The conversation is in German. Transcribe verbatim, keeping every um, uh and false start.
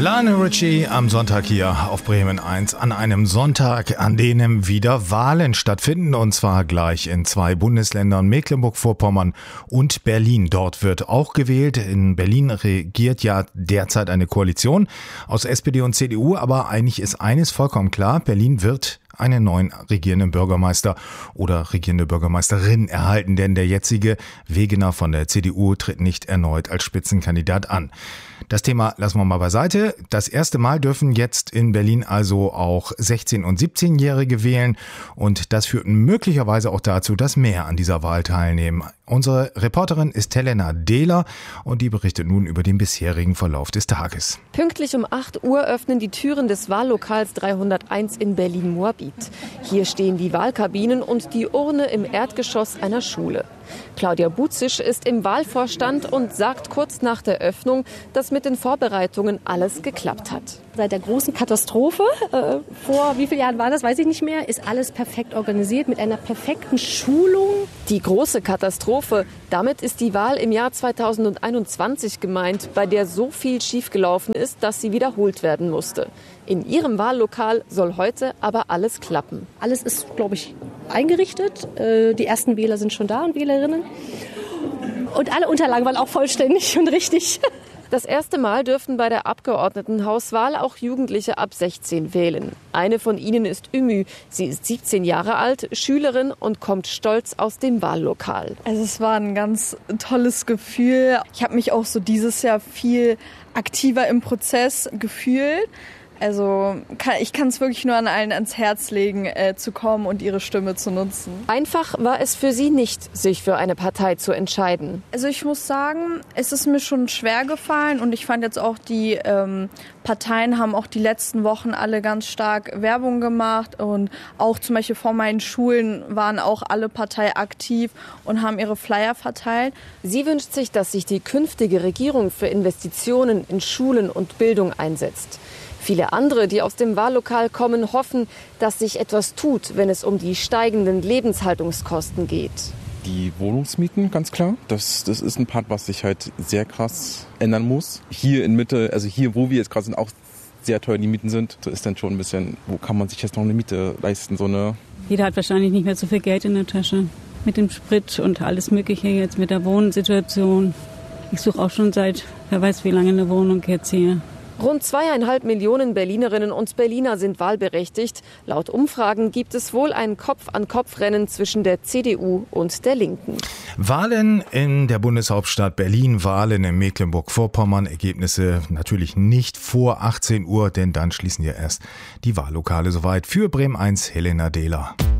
Lionel Richie am Sonntag hier auf Bremen eins, an einem Sonntag, an dem wieder Wahlen stattfinden, und zwar gleich in zwei Bundesländern, Mecklenburg-Vorpommern und Berlin. Dort wird auch gewählt. In Berlin regiert ja derzeit eine Koalition aus S P D und C D U, aber eigentlich ist eines vollkommen klar: Berlin wird einen neuen regierenden Bürgermeister oder regierende Bürgermeisterin erhalten, denn der jetzige Wegener von der C D U tritt nicht erneut als Spitzenkandidat an. Das Thema lassen wir mal beiseite. Das erste Mal dürfen jetzt in Berlin also auch sechzehn- und siebzehnjährige wählen, und das führt möglicherweise auch dazu, dass mehr an dieser Wahl teilnehmen. Unsere Reporterin ist Helena Dehler und die berichtet nun über den bisherigen Verlauf des Tages. Pünktlich um acht Uhr öffnen die Türen des Wahllokals dreihunderteins in Berlin-Moabit. Hier stehen die Wahlkabinen und die Urne im Erdgeschoss einer Schule. Claudia Buzisch ist im Wahlvorstand und sagt kurz nach der Öffnung, dass mit den Vorbereitungen alles geklappt hat. Seit der großen Katastrophe, äh, vor wie vielen Jahren war das, weiß ich nicht mehr, ist alles perfekt organisiert mit einer perfekten Schulung. Die große Katastrophe, damit ist die Wahl im Jahr zweitausendeinundzwanzig gemeint, bei der so viel schiefgelaufen ist, dass sie wiederholt werden musste. In ihrem Wahllokal soll heute aber alles klappen. Alles ist, glaube ich, eingerichtet. Äh, die ersten Wähler sind schon da und Wählerinnen. Und alle Unterlagen waren auch vollständig und richtig. Das erste Mal dürften bei der Abgeordnetenhauswahl auch Jugendliche ab sechzehn wählen. Eine von ihnen ist Ümü. Sie ist siebzehn Jahre alt, Schülerin und kommt stolz aus dem Wahllokal. Also es war ein ganz tolles Gefühl. Ich habe mich auch so dieses Jahr viel aktiver im Prozess gefühlt. Also ich kann es wirklich nur an allen ans Herz legen, äh, zu kommen und ihre Stimme zu nutzen. Einfach war es für sie nicht, sich für eine Partei zu entscheiden. Also ich muss sagen, es ist mir schon schwer gefallen, und ich fand jetzt auch, die ähm, Parteien haben auch die letzten Wochen alle ganz stark Werbung gemacht, und auch zum Beispiel vor meinen Schulen waren auch alle Parteien aktiv und haben ihre Flyer verteilt. Sie wünscht sich, dass sich die künftige Regierung für Investitionen in Schulen und Bildung einsetzt. Viele andere, die aus dem Wahllokal kommen, hoffen, dass sich etwas tut, wenn es um die steigenden Lebenshaltungskosten geht. Die Wohnungsmieten, ganz klar. Das, das ist ein Part, was sich halt sehr krass ändern muss. Hier in Mitte, also hier, wo wir jetzt gerade sind, auch sehr teuer die Mieten sind. Da ist dann schon ein bisschen, wo kann man sich jetzt noch eine Miete leisten? So eine Jeder hat wahrscheinlich nicht mehr so viel Geld in der Tasche. Mit dem Sprit und alles Mögliche jetzt, mit der Wohnsituation. Ich suche auch schon seit, wer weiß wie lange, eine Wohnung jetzt hier. Rund zweieinhalb Millionen Berlinerinnen und Berliner sind wahlberechtigt. Laut Umfragen gibt es wohl ein Kopf-an-Kopf-Rennen zwischen der C D U und der Linken. Wahlen in der Bundeshauptstadt Berlin, Wahlen in Mecklenburg-Vorpommern. Ergebnisse natürlich nicht vor achtzehn Uhr, denn dann schließen ja erst die Wahllokale. Soweit für Bremen eins, Helena Dehler.